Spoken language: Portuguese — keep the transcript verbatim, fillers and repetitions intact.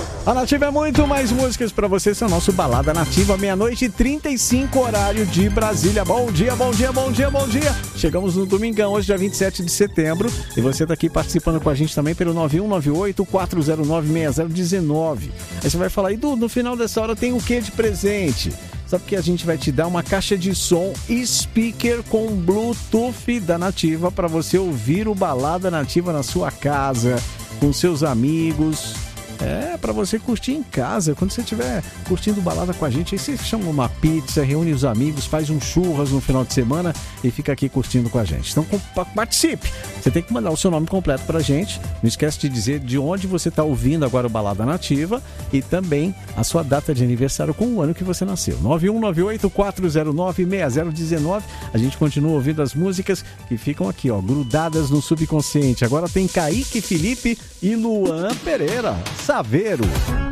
A Nativa é muito mais músicas pra você, esse é o nosso Balada Nativa, meia-noite e trinta e cinco, horário de Brasília. Bom dia, bom dia, bom dia, bom dia. Chegamos no domingão, hoje dia vinte e sete de setembro, e você tá aqui participando com a gente também pelo nove um nove oito, quatro zero nove, seis zero um nove. Aí você vai falar, Edu, no final dessa hora tem o que de presente? Sabe que a gente vai te dar uma caixa de som speaker com Bluetooth da Nativa para você ouvir o Balada Nativa na sua casa, com seus amigos. É, pra você curtir em casa, quando você estiver curtindo balada com a gente, aí você chama uma pizza, reúne os amigos, faz um churras no final de semana e fica aqui curtindo com a gente. Então participe! Você tem que mandar o seu nome completo pra gente, não esquece de dizer de onde você está ouvindo agora o Balada Nativa e também a sua data de aniversário com o ano que você nasceu. nove um nove oito, quatro zero nove, seis zero um nove. A gente continua ouvindo as músicas que ficam aqui, ó, grudadas no subconsciente. Agora tem Kaique Felipe e Luan Pereira. Saveiro.